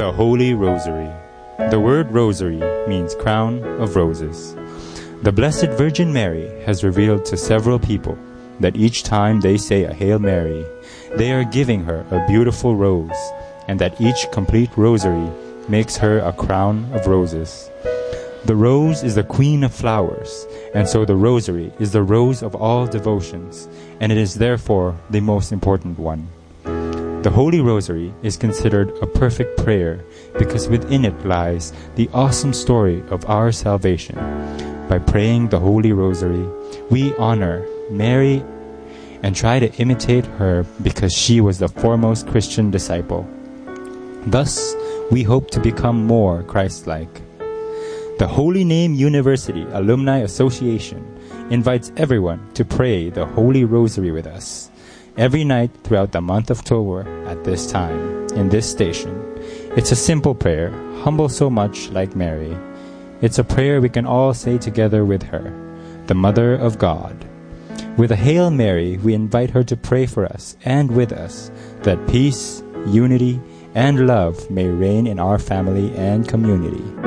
The Holy Rosary. The word rosary means crown of roses. The Blessed Virgin Mary has revealed to several people that each time they say a Hail Mary, they are giving her a beautiful rose, and that each complete rosary makes her a crown of roses. The rose is the queen of flowers, and so the rosary is the rose of all devotions, and it is therefore the most important one. The Holy Rosary is considered a perfect prayer because within it lies the awesome story of our salvation. By praying the Holy Rosary, we honor Mary and try to imitate her because she was the foremost Christian disciple. Thus, we hope to become more Christ-like. The Holy Name University Alumni Association invites everyone to pray the Holy Rosary with us every night throughout the month of October at this time, in this station. It's a simple prayer, humble so much like Mary. It's a prayer we can all say together with her, the Mother of God. With a Hail Mary, we invite her to pray for us and with us, that peace, unity, and love may reign in our family and community.